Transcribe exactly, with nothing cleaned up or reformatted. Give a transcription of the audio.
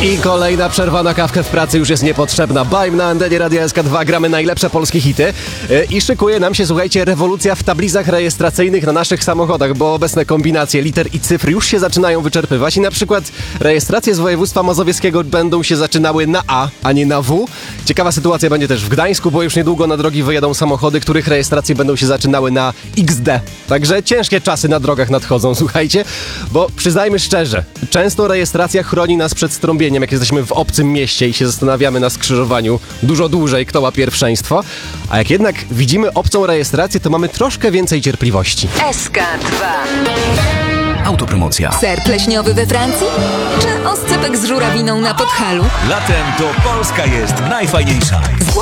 I kolejna przerwa na kawkę w pracy już jest niepotrzebna. Bajm na antenie Radia S K dwa, gramy najlepsze polskie hity i szykuje nam się, słuchajcie, rewolucja w tablicach rejestracyjnych na naszych samochodach, bo obecne kombinacje liter i cyfr już się zaczynają wyczerpywać i na przykład rejestracje z województwa mazowieckiego będą się zaczynały na A, a nie na W. Ciekawa sytuacja będzie też w Gdańsku, bo już niedługo na drogi wyjadą samochody, których rejestracje będą się zaczynały na X D. Także ciężkie czasy na drogach nadchodzą, słuchajcie, bo przyznajmy szczerze, często rejestracja chroni nas przed strąbieniem, jak jesteśmy w obcym mieście i się zastanawiamy na skrzyżowaniu dużo dłużej, kto ma pierwszeństwo. A jak jednak widzimy obcą rejestrację, to mamy troszkę więcej cierpliwości. S K dwa. Autopromocja. Ser pleśniowy we Francji? Czy oscypek z żurawiną na Podhalu? Latem to Polska jest najfajniejsza.